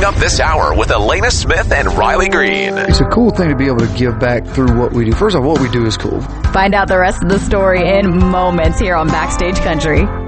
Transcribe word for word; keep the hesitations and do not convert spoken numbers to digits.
Coming up this hour with Elena Smith and Riley Green. It's a cool thing to be able to give back through what we do. First of all, what we do is cool. Find out the rest of the story in moments here on Backstage Country.